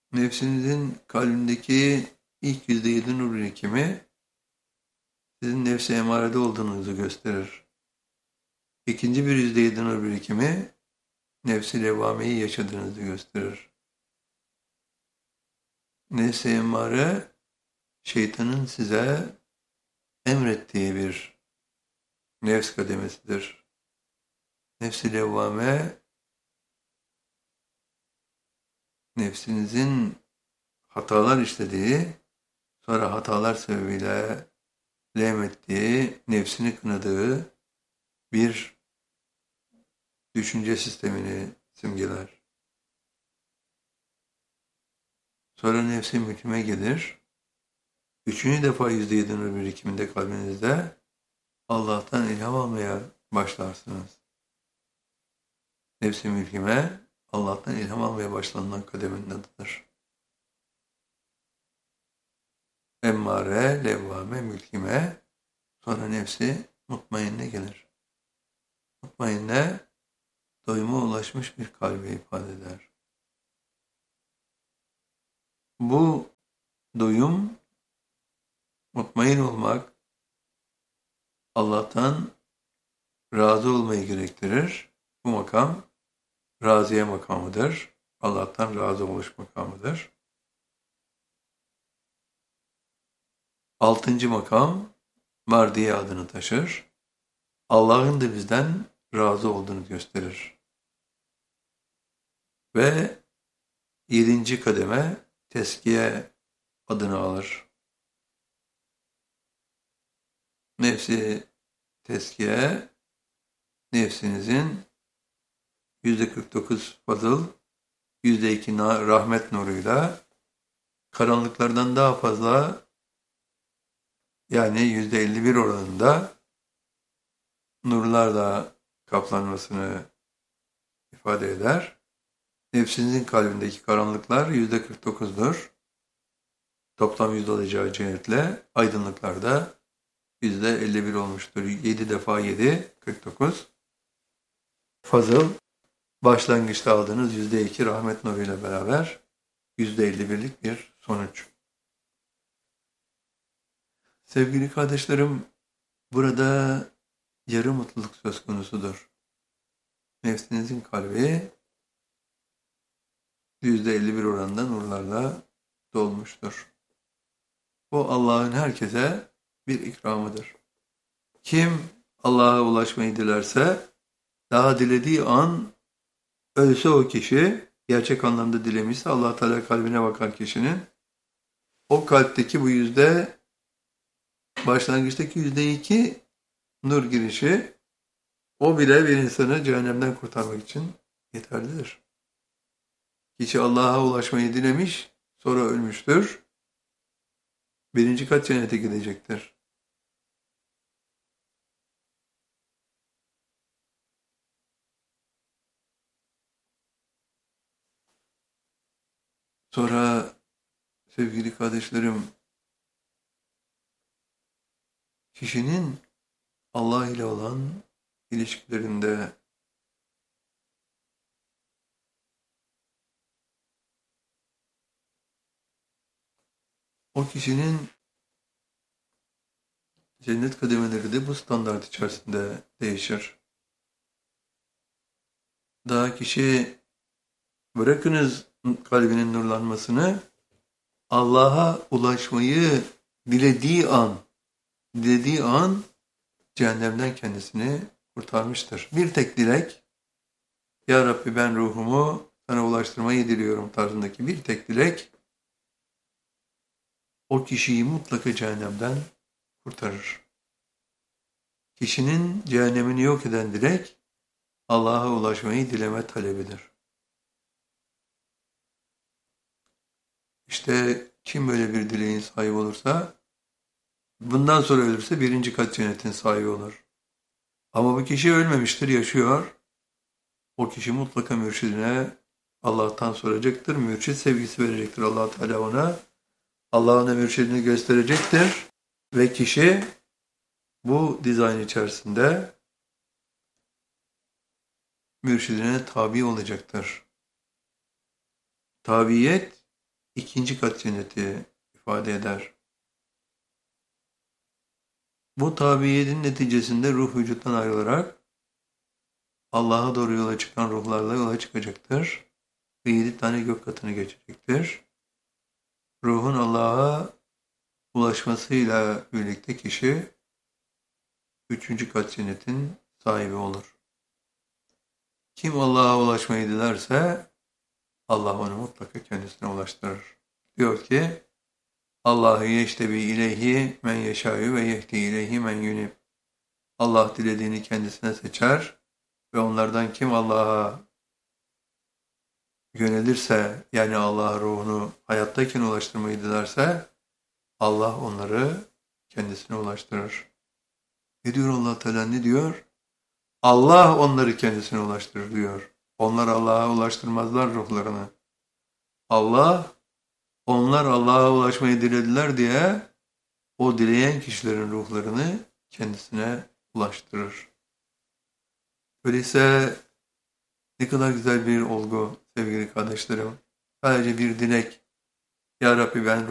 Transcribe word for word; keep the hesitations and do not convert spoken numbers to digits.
Nefsinizin kalbindeki ilk yüzde yedi nur birikimi sizin nefsi emarede olduğunuzu gösterir. İkinci bir yüzde yedi nur birikimi nefsi levvameyi yaşadığınızı gösterir. Nefsi emare şeytanın size emrettiği bir nefs kademesidir. Nefsi levvame nefsinizin hatalar işlediği, sonra hatalar sebebiyle levmettiği, nefsini kınadığı bir düşünce sistemini simgeler. Sonra nefsi mülkime gelir. Üçüncü defa yüzde yedi nur birikiminde kalbinizde Allah'tan ilham almaya başlarsınız. Nefsi mülkime Allah'tan ilham almaya başlanılan kademenin adıdır. Emmare, levvame, mülkime, sonra nefsi mutmainne gelir. Mutmainne, doyuma ulaşmış bir kalbe ifade eder. Bu doyum, mutmain olmak, Allah'tan razı olmayı gerektirir. Bu makam, raziye makamıdır. Allah'tan razı oluş makamıdır. Altıncı makam, Mardiye adını taşır. Allah'ın da bizden razı olduğunu gösterir. Ve yedinci kademe, Teskiye adını alır. Nefsi teskiye, nefsinizin yüzde kırk dokuz fazıl, yüzde iki rahmet nuruyla karanlıklardan daha fazla, yani yüzde elli bir oranında nurlarla kaplanmasını ifade eder. Nefsinizin kalbindeki karanlıklar yüzde kırk dokuzdur. Toplam yüzde olacağı cihetle aydınlıklar da yüzde elli bir olmuştur. yedi defa yedi, kırk dokuz. Fazıl, başlangıçta aldığınız yüzde iki rahmet nuruyla beraber yüzde elli birlik bir sonuç. Sevgili kardeşlerim, burada yarı mutluluk söz konusudur. Nefsinizin kalbi yüzde elli bir oranında nurlarla dolmuştur. Bu Allah'ın herkese bir ikramıdır. Kim Allah'a ulaşmayı dilerse, daha dilediği an ölse o kişi, gerçek anlamda dilemişse Allah Teala kalbine bakar kişinin, o kalpteki bu yüzde, başlangıçtaki yüzde iki nur girişi, o bile bir insanı cehennemden kurtarmak için yeterlidir. Kişi Allah'a ulaşmayı dilemiş, sonra ölmüştür. Birinci kat cennete gidecektir. Sonra sevgili kardeşlerim, kişinin Allah ile olan ilişkilerinde o kişinin cennet kademeleri de bu standart içerisinde değişir. Daha kişi, bırakınız kalbinin nurlanmasını, Allah'a ulaşmayı dilediği an, dilediği an cehennemden kendisini kurtarmıştır. Bir tek dilek, Ya Rabbi ben ruhumu sana ulaştırmayı diliyorum tarzındaki bir tek dilek, o kişiyi mutlaka cehennemden kurtarır. Kişinin cehennemini yok eden dilek, Allah'a ulaşmayı dileme talebidir. İşte kim böyle bir dileğin sahibi olursa, bundan sonra ölürse birinci kat cennetin sahibi olur. Ama bu kişi ölmemiştir, yaşıyor. O kişi mutlaka mürşidine Allah'tan soracaktır. Mürşid sevgisi verecektir Allah Teala ona. Allah ona mürşidini gösterecektir. Ve kişi bu dizayn içerisinde mürşidine tabi olacaktır. Tabiyet, ikinci kat cenneti ifade eder. Bu tabiiyetin neticesinde ruh vücuttan ayrılarak Allah'a doğru yola çıkan ruhlarla yola çıkacaktır ve yedi tane gök katını geçecektir. Ruhun Allah'a ulaşmasıyla birlikte kişi üçüncü kat cennetin sahibi olur. Kim Allah'a ulaşmayı dilerse Allah onu mutlaka kendisine ulaştırır. Diyor ki Allah'ı yeştebi ileyhi men yeşâ'yu ve yehdi ileyhi men yunib. Allah dilediğini kendisine seçer ve onlardan kim Allah'a yönelirse, yani Allah'a ruhunu hayattayken ulaştırmayı dilerse Allah onları kendisine ulaştırır. Ne diyor Allah Teala, ne diyor? Allah onları kendisine ulaştırır diyor. Onlar Allah'a ulaştırmazlar ruhlarını. Allah, onlar Allah'a ulaşmayı dilediler diye o dileyen kişilerin ruhlarını kendisine ulaştırır. Öyleyse ne kadar güzel bir olgu sevgili kardeşlerim. Sadece bir dilek. Ya Rabbi ben